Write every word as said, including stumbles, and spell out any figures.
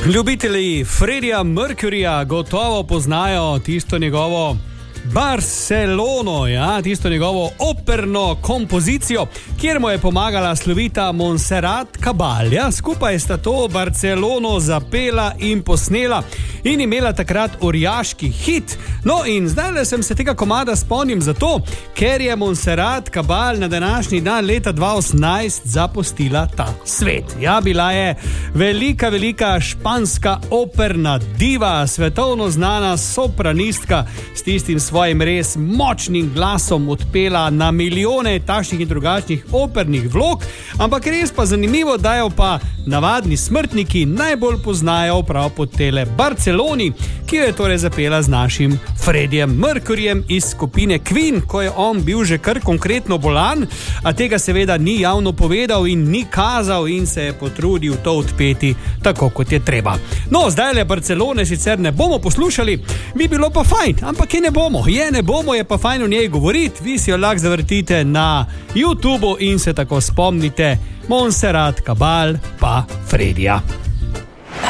Ljubitelji Freddija Mercuryja gotovo poznajo tisto njegovo Barcelono, ja, tisto njegovo operno kompozicijo, kjer mu je pomagala slovita Montserrat Cabal. Ja, skupaj sta to Barcelono zapela in posnela in imela takrat orjaški hit. No in zdaj sem se tega komada spomnim zato, ker je Montserrat Cabal na današnji dan leta dva tisoč osemnajst zapustila ta svet. Ja, bila je velika, velika španska operna diva, svetovno znana sopranistka s tistim svojim res močnim glasom odpela na milijone takšnih in drugačnih opernih vlog, ampak res pa zanimivo, da jo pa navadni smrtniki najbolj poznajo prav po tele Barceloni, ki jo je torej zapela z našim Freddijem Mercuryjem iz skupine Queen, ko je on bil že kar konkretno bolan, a tega seveda ni javno povedal in ni kazal in se je potrudil to odpeti tako, kot je treba. No, zdaj le Barcelone sicer ne bomo poslušali, bi bilo pa fajn, ampak je ne bomo, je ne bomo, je pa fajn o njej govoriti, vi si jo lahko zavrtite na YouTubeu in se tako spomnite Montserrat Cabal pa Freddija.